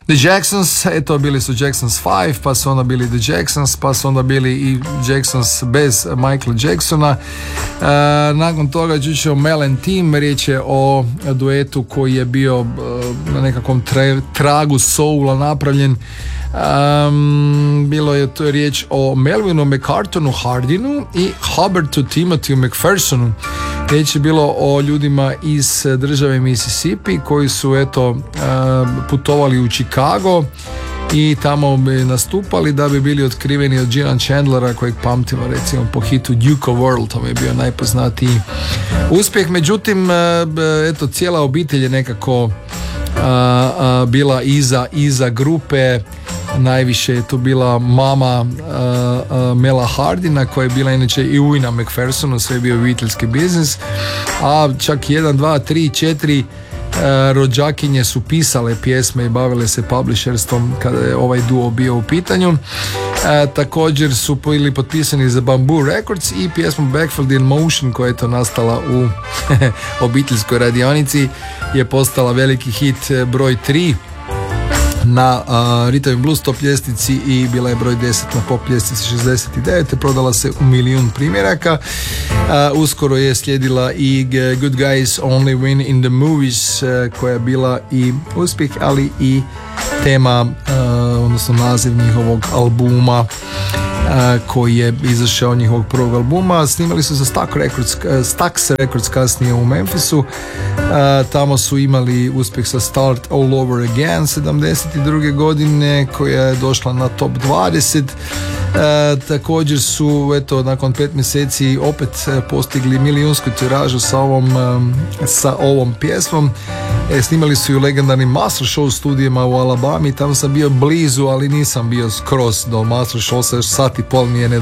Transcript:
The Jacksons, eto bili su Jacksons 5, pa su onda bili The Jacksons, pa su onda bili i Jacksons bez Michaela Jacksona. Nakon toga čućemo Mel and Team, riječ je o duetu koji je bio na nekakvom tragu soula napravljen. Bilo je to riječ o Melvinu McCartonu Hardinu i Hubbardu Timothyu McPhersonu. Riječ je bilo o ljudima iz države Mississippi koji su putovali u Chicago i tamo bi nastupali da bi bili otkriveni od Gina Chandlera, kojeg pamtimo recimo po hitu Duke of Earl, to je bio najpoznatiji uspjeh. Međutim, cijela obitelj je nekako bila iza grupe. Najviše je to bila mama Mela Hardina, koja je bila inače i ujna McPhersonu, sve je bio obiteljski biznis, a čak 1, 2, 3, 4 rođakinje su pisale pjesme i bavile se publisherstvom kada je ovaj duo bio u pitanju. Također su bili potpisani za Bamboo Records i pjesmu Backfield in Motion, koja je to nastala u obiteljskoj radionici, je postala veliki hit broj 3 na Rhythm and Blues top ljestvici i bila je broj 10 na pop ljestvici 69, te prodala se u 1 milijun primjeraka. Uskoro je slijedila i Good Guys Only Win in the Movies, koja je bila i uspjeh, ali i tema, odnosno naziv njihovog albuma koji je izašao, njihovog prvog albuma. Snimali su za Stax Records kasnije u Memphisu. Tamo su imali uspjeh sa Start All Over Again 72. godine, koja je došla na top 20. Također su nakon 5 mjeseci opet postigli milijunsku tiražu sa ovom pjesmom. Snimali su i u legendarnim Master Show studijima u Alabami. Tamo sam bio blizu, ali nisam bio skroz do Master Show, još sat i pol mi je